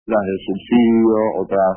las de subsidio, otras,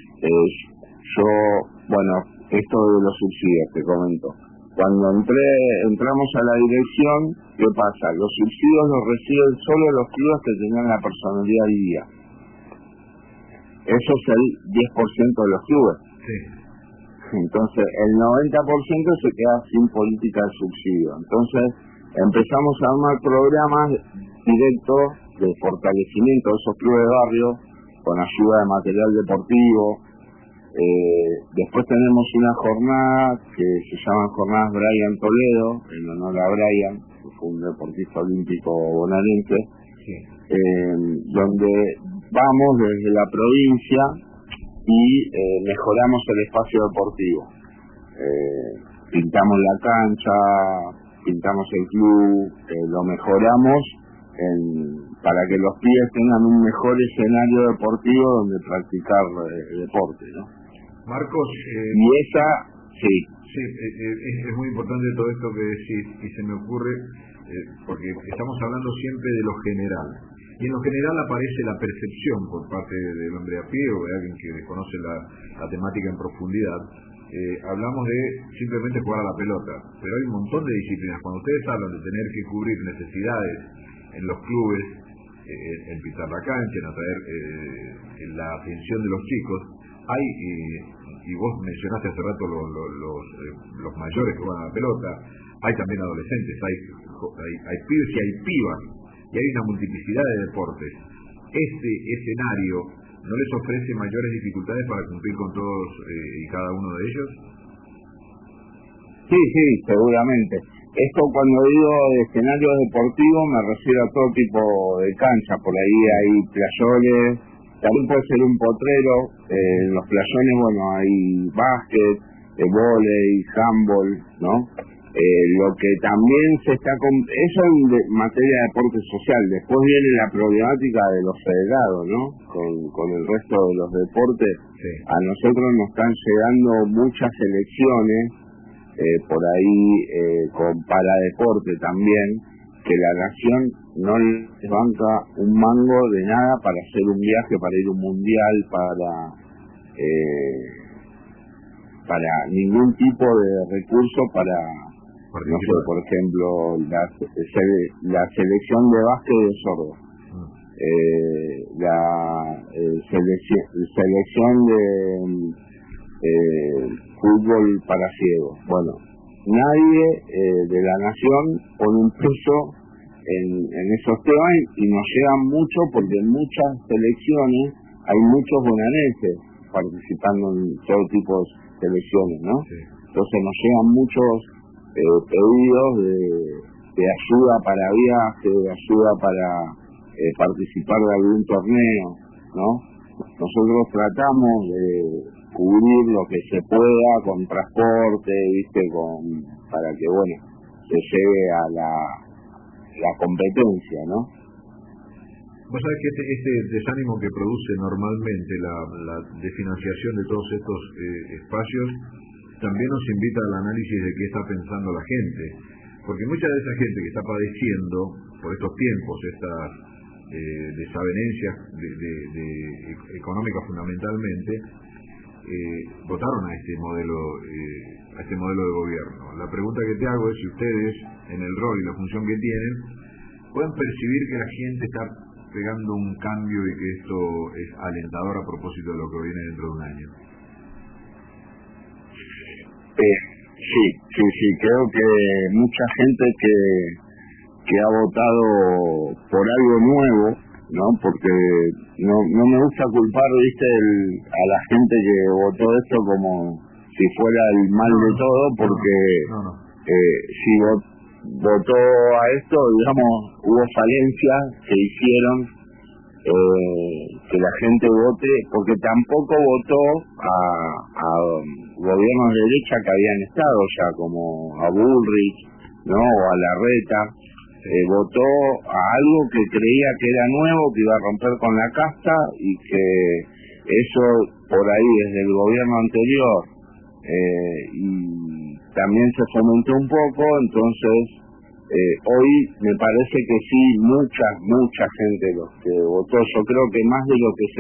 esto de los subsidios, te comento. Cuando entramos a la dirección, ¿qué pasa? Los subsidios los reciben solo los clubes que tenían la personalidad al día. Eso es el 10% de los clubes. Sí. Entonces, el 90% se queda sin política de subsidio. Entonces, empezamos a armar programas directos de fortalecimiento de esos clubes de barrio, con ayuda de material deportivo. Después tenemos una jornada que se llama Jornadas Brian Toledo, en honor a Brian, que fue un deportista olímpico bonaerense, sí. Donde vamos desde la provincia y mejoramos el espacio deportivo. Pintamos la cancha, pintamos el club, lo mejoramos para que los pibes tengan un mejor escenario deportivo donde practicar deporte, ¿no? Marcos, y esa, sí. Sí, es muy importante todo esto que decís, y se me ocurre, porque estamos hablando siempre de lo general. Y en lo general aparece la percepción por parte del hombre a pie o de alguien que desconoce la temática en profundidad. Hablamos de simplemente jugar a la pelota, pero hay un montón de disciplinas. Cuando ustedes hablan de tener que cubrir necesidades en los clubes, en pintar la cancha, en atraer la atención de los chicos, hay, y vos mencionaste hace rato los mayores que juegan a la pelota, hay también adolescentes, hay pibes y hay pibas, y hay una multiplicidad de deportes. Este escenario ¿no les ofrece mayores dificultades para cumplir con todos y cada uno de ellos? Sí, seguramente. Esto, cuando digo de escenarios deportivos, me refiero a todo tipo de canchas. Por ahí hay playones, también puede ser un potrero. En los playones, hay básquet, vóley, handball, ¿no? Lo que también se está... Eso en materia de deporte social. Después viene la problemática de los federados, ¿no? Con el resto de los deportes. Sí. A nosotros nos están llegando muchas selecciones, por ahí con paradeporte también, que la nación no les banca un mango de nada para hacer un viaje, para ir a un mundial, para ningún tipo de recurso para... No sé, por ejemplo, la selección de básquet de sordos, la selección de fútbol para ciegos. Bueno, nadie de la nación pone un peso en esos temas y nos llegan mucho porque en muchas selecciones hay muchos bonaerenses participando en todo tipo de selecciones, ¿no? Sí. Entonces nos llegan muchos pedidos de ayuda para viaje, de ayuda para participar de algún torneo, ¿no? Nosotros tratamos de cubrir lo que se pueda con transporte, para que se llegue a la competencia, ¿no? Vos sabés que este desánimo que produce normalmente la desfinanciación de todos estos espacios también nos invita al análisis de qué está pensando la gente, porque mucha de esa gente que está padeciendo por estos tiempos estas desavenencias económicas fundamentalmente, votaron a este modelo de gobierno. La pregunta que te hago es si ustedes, en el rol y la función que tienen, pueden percibir que la gente está pegando un cambio y que esto es alentador a propósito de lo que viene dentro de un año. Sí, creo que mucha gente que ha votado por algo nuevo, ¿no? Porque no me gusta culpar, a la gente que votó esto como si fuera el mal de todo, porque si votó a esto, hubo falencias que hicieron que la gente vote, porque tampoco votó a gobiernos de derecha que habían estado ya, como a Bullrich, ¿no? O a Larreta. Votó a algo que creía que era nuevo, que iba a romper con la casta, y que eso por ahí desde el gobierno anterior y también se fomentó un poco. Entonces hoy me parece que sí, mucha gente los que votó, yo creo que más de lo que se